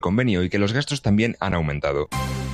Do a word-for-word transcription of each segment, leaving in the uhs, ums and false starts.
convenio y que los gastos también han aumentado.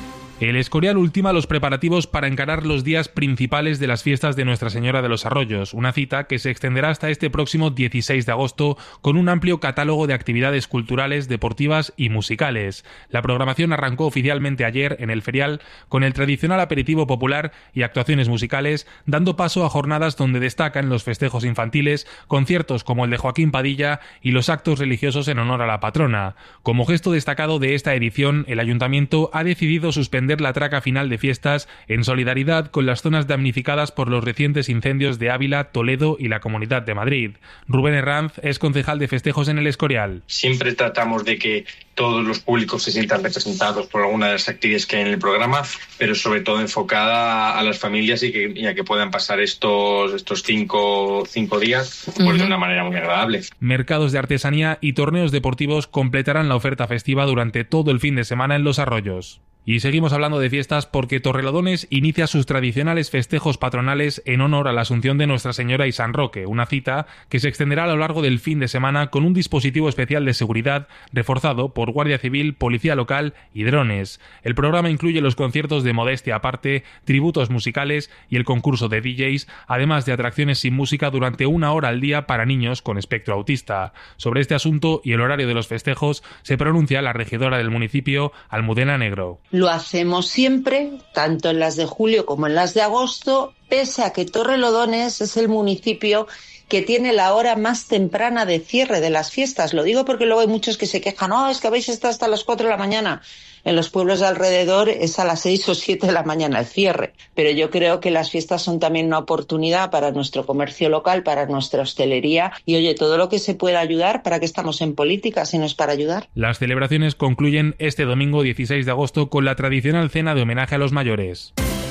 El Escorial ultima los preparativos para encarar los días principales de las fiestas de Nuestra Señora de los Arroyos, una cita que se extenderá hasta este próximo dieciséis de agosto con un amplio catálogo de actividades culturales, deportivas y musicales. La programación arrancó oficialmente ayer en el ferial con el tradicional aperitivo popular y actuaciones musicales, dando paso a jornadas donde destacan los festejos infantiles, conciertos como el de Joaquín Padilla y los actos religiosos en honor a la patrona. Como gesto destacado de esta edición, el Ayuntamiento ha decidido suspender la traca final de fiestas en solidaridad con las zonas damnificadas por los recientes incendios de Ávila, Toledo y la Comunidad de Madrid. Rubén Herranz es concejal de festejos en el Escorial. Siempre tratamos de que todos los públicos se sientan representados por alguna de las actividades que hay en el programa, pero sobre todo enfocada a las familias y, que, y a que puedan pasar estos, estos cinco, cinco días pues, uh-huh. de una manera muy agradable. Mercados de artesanía y torneos deportivos completarán la oferta festiva durante todo el fin de semana en Los Arroyos. Y seguimos hablando de fiestas porque Torrelodones inicia sus tradicionales festejos patronales en honor a la Asunción de Nuestra Señora y San Roque, una cita que se extenderá a lo largo del fin de semana con un dispositivo especial de seguridad reforzado por Guardia Civil, Policía Local y drones. El programa incluye los conciertos de modestia aparte, tributos musicales y el concurso de D Js, además de atracciones sin música durante una hora al día para niños con espectro autista. Sobre este asunto y el horario de los festejos se pronuncia la regidora del municipio, Almudena Negro. Lo hacemos siempre, tanto en las de julio como en las de agosto, pese a que Torrelodones es el municipio que tiene la hora más temprana de cierre de las fiestas. Lo digo porque luego hay muchos que se quejan, no, es que habéis estado hasta las cuatro de la mañana. En los pueblos de alrededor es a las seis o siete de la mañana el cierre. Pero yo creo que las fiestas son también una oportunidad para nuestro comercio local, para nuestra hostelería. Y oye, todo lo que se pueda ayudar, ¿para qué estamos en política si no es para ayudar? Las celebraciones concluyen este domingo dieciséis de agosto con la tradicional cena de homenaje a los mayores.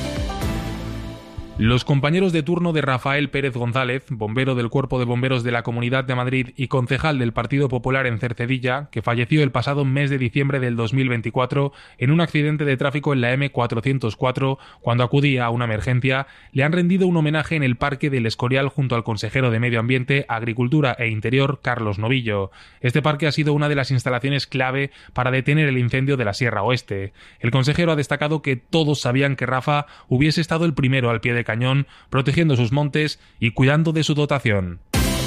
Los compañeros de turno de Rafael Pérez González, bombero del Cuerpo de Bomberos de la Comunidad de Madrid y concejal del Partido Popular en Cercedilla, que falleció el pasado mes de diciembre del dos mil veinticuatro en un accidente de tráfico en la eme cuatrocientos cuatro cuando acudía a una emergencia, le han rendido un homenaje en el Parque del Escorial junto al consejero de Medio Ambiente, Agricultura e Interior, Carlos Novillo. Este parque ha sido una de las instalaciones clave para detener el incendio de la Sierra Oeste. El consejero ha destacado que todos sabían que Rafa hubiese estado el primero al pie de cañón, protegiendo sus montes y cuidando de su dotación.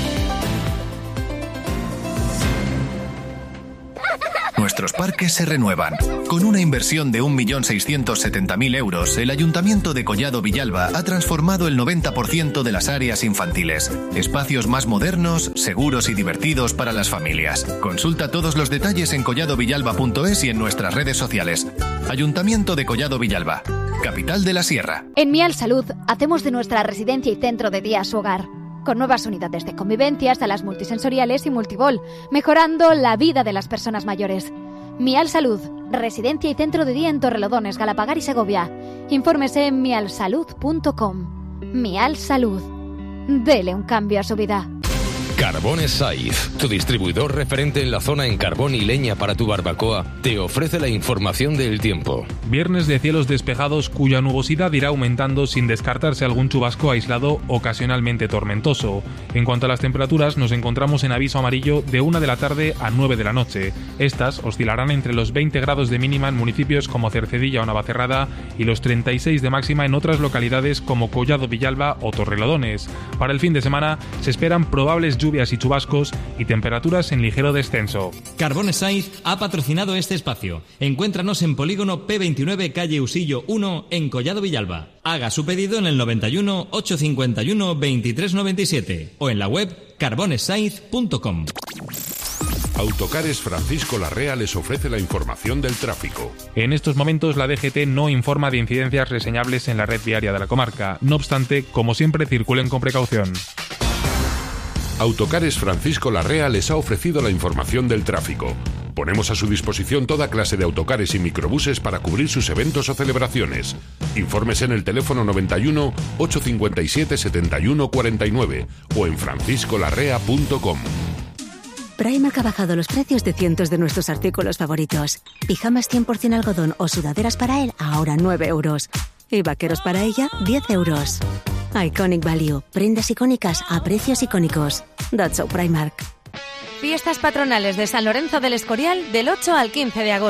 Nuestros parques se renuevan. Con una inversión de un millón seiscientos setenta mil euros, el Ayuntamiento de Collado Villalba ha transformado el noventa por ciento de las áreas infantiles. Espacios más modernos, seguros y divertidos para las familias. Consulta todos los detalles en collado villalba punto es y en nuestras redes sociales. Ayuntamiento de Collado Villalba, capital de la Sierra. En Mial Salud hacemos de nuestra residencia y centro de día su hogar, con nuevas unidades de convivencia, salas multisensoriales y multibol, mejorando la vida de las personas mayores. Mial Salud, residencia y centro de día en Torrelodones, Galapagar y Segovia. Infórmese en mial salud punto com. Mial Salud. Dele un cambio a su vida. Carbones Saiz, tu distribuidor referente en la zona en carbón y leña para tu barbacoa, te ofrece la información del tiempo. Viernes de cielos despejados cuya nubosidad irá aumentando sin descartarse algún chubasco aislado ocasionalmente tormentoso. En cuanto a las temperaturas, nos encontramos en aviso amarillo de una de la tarde a nueve de la noche. Estas oscilarán entre los veinte grados de mínima en municipios como Cercedilla o Navacerrada y los treinta y seis de máxima en otras localidades como Collado Villalba o Torrelodones. Para el fin de semana se esperan probables lluvias lluvias y chubascos y temperaturas en ligero descenso. Carbones Saiz ha patrocinado este espacio. Encuéntranos en Polígono P veintinueve, calle Usillo uno, en Collado Villalba. Haga su pedido en el noventa y uno, ochocientos cincuenta y uno, veintitrés noventa y siete o en la web carbones saiz punto com. Autocares Francisco Larrea les ofrece la información del tráfico. En estos momentos la D G T no informa de incidencias reseñables en la red viaria de la comarca. No obstante, como siempre, circulen con precaución. Autocares Francisco Larrea les ha ofrecido la información del tráfico. Ponemos a su disposición toda clase de autocares y microbuses para cubrir sus eventos o celebraciones. Infórmese en el teléfono noventa y uno, ochocientos cincuenta y siete, setenta y uno cuarenta y nueve o en francisco larrea punto com. Primark ha bajado los precios de cientos de nuestros artículos favoritos. Pijamas cien por ciento algodón o sudaderas para él, ahora nueve euros. Y vaqueros para ella, diez euros. Iconic Value. Prendas icónicas a precios icónicos. That's so Primark. Fiestas patronales de San Lorenzo del Escorial del ocho al quince de agosto.